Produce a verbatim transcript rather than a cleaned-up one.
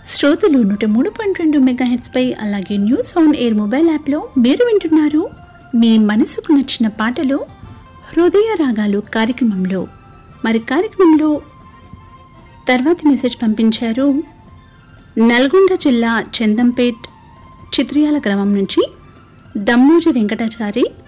శ్రోతలు నూట మూడు పాయింట్ రెండు మెగాహెట్స్పై అలాగే న్యూస్ ఆన్ ఎయిర్ మొబైల్ యాప్లో మీరు వింటున్నారు మీ మనసుకు నచ్చిన పాటలు హృదయ రాగాలు కార్యక్రమంలో. మరి కార్యక్రమంలో తర్వాతి మెసేజ్ పంపించారు నల్గొండ జిల్లా చందంపేట్ చిత్రియాల గ్రామం నుంచి దమ్మోజి వెంకటాచారి.